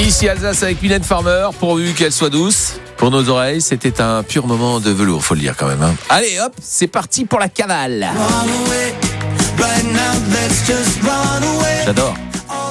Ici Alsace avec Mylène Farmer, pourvu qu'elle soit douce. Pour nos oreilles, c'était un pur moment de velours, faut le dire quand même. Hein. Allez hop, c'est parti pour la cavale. J'adore.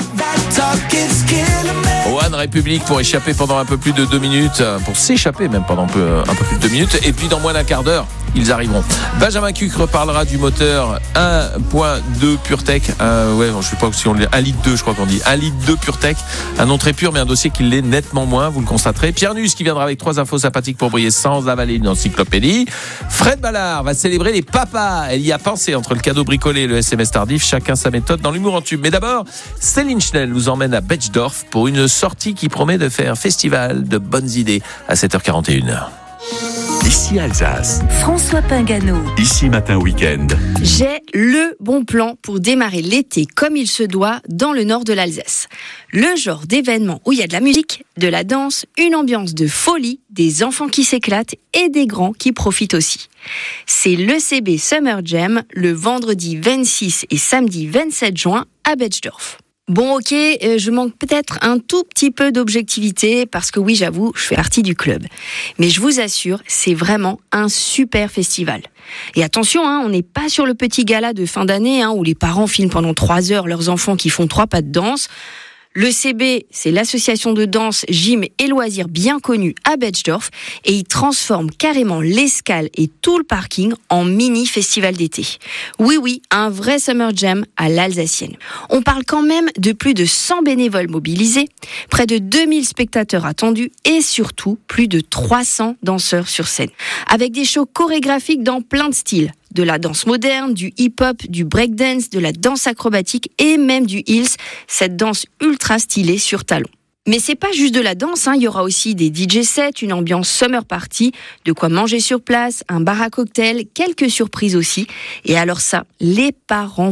One République pour échapper pendant un peu plus de 2 minutes, pour s'échapper même pendant un peu plus de 2 minutes, et puis dans moins d'un quart d'heure, ils arriveront. Benjamin Cucre parlera du moteur 1.2 PureTech, je sais pas si on 1 litre 2, je crois qu'on dit 1 litre 2 PureTech, un nom très pur mais un dossier qui l'est nettement moins, vous le constaterez. Pierre Nusse qui viendra avec 3 infos sympathiques pour briller sans avaler une encyclopédie. Fred Ballard va célébrer les papas, elle y a pensé entre le cadeau bricolé et le SMS tardif, chacun sa méthode dans l'humour en tube. Mais d'abord, Céline Schnell nous emmène à Betschdorf pour une sortie qui promet de faire festival de bonnes idées à 7h41. Ici Alsace. François Pingano. Ici Matin Week-end. J'ai le bon plan pour démarrer l'été comme il se doit dans le nord de l'Alsace. Le genre d'événement où il y a de la musique, de la danse, une ambiance de folie, des enfants qui s'éclatent et des grands qui profitent aussi. C'est l'ECB Summer Jam le vendredi 26 et samedi 27 juin à Betschdorf. Bon, ok, je manque peut-être un tout petit peu d'objectivité parce que oui, j'avoue, je fais partie du club. Mais je vous assure, c'est vraiment un super festival. Et attention, on n'est pas sur le petit gala de fin d'année où les parents filment pendant 3 heures leurs enfants qui font 3 pas de danse. Le CB, c'est l'association de danse, gym et loisirs bien connue à Betschdorf et il transforme carrément l'escale et tout le parking en mini-festival d'été. Oui, un vrai Summer Jam à l'alsacienne. On parle quand même de plus de 100 bénévoles mobilisés, près de 2000 spectateurs attendus et surtout plus de 300 danseurs sur scène. Avec des shows chorégraphiques dans plein de styles. De la danse moderne, du hip-hop, du breakdance, de la danse acrobatique et même du heels, cette danse ultra stylée sur talons. Mais c'est pas juste de la danse, il y aura aussi des DJ sets, une ambiance summer party, de quoi manger sur place, un bar à cocktail, quelques surprises aussi. Et alors ça, les parents